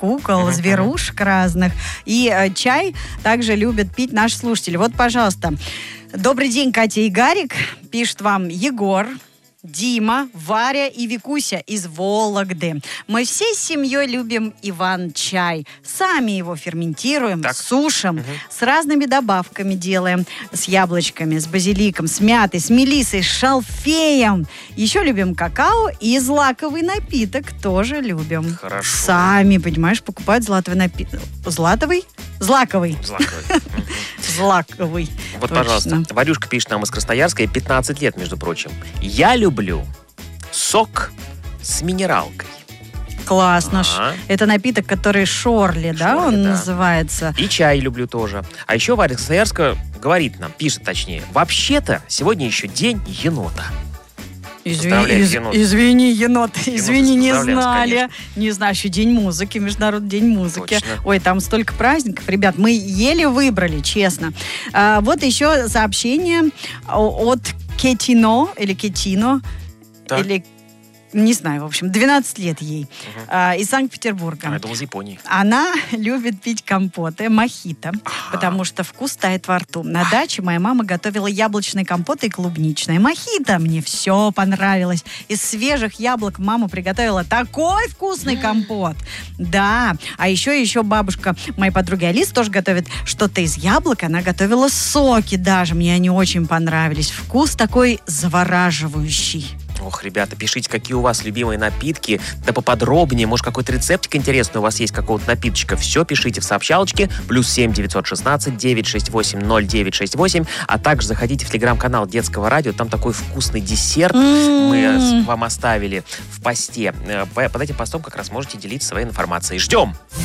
кукол, зверушек разных. И чай также любят пить наши слушатели. Вот, пожалуйста. Добрый день, Катя и Гарик. Пишет вам Егор, Дима, Варя и Викуся из Вологды. Мы всей семьей любим Иван-чай. Сами его ферментируем, сушим, с разными добавками делаем. С яблочками, с базиликом, с мятой, с мелиссой, с шалфеем. Еще любим какао и злаковый напиток тоже любим. Хорошо. Сами, понимаешь, покупают златовый напиток. Злаковый. Злаковый. Вот, точно. пожалуйста. Варюшка пишет нам из Красноярска, ей 15 лет, между прочим. Я люблю сок с минералкой. Классно. Это напиток, который шорли, да, он называется? И чай люблю тоже. А еще Варя из Красноярска говорит нам, пишет точнее, вообще-то сегодня еще день енота. Извини, енот, извини, не знали. Конечно. Не знаю, еще День музыки, Международный день музыки. Точно. Ой, там столько праздников. Ребят, мы еле выбрали, честно. Вот еще сообщение от Кетино, или Кетино, или... Не знаю, в общем, 12 лет ей. Из Санкт-Петербурга. Я думал, из Японии. Она любит пить компоты, мохито, потому что вкус тает во рту. На даче моя мама готовила яблочный компот и клубничное мохито. Мне все понравилось. Из свежих яблок мама приготовила такой вкусный компот. Да. А еще бабушка моей подруги Алисы тоже готовит что-то из яблок. Она готовила соки даже. Мне они очень понравились. Вкус такой завораживающий. Ох, ребята, пишите, какие у вас любимые напитки, да поподробнее, может, какой-то рецептик интересный у вас есть, какого-то напиточка. Все пишите в сообщалочке, +7 916 968 0968, а также заходите в телеграм-канал Детского радио, там такой вкусный десерт мы вам оставили в посте. Под этим постом как раз можете делиться своей информацией. Ждем!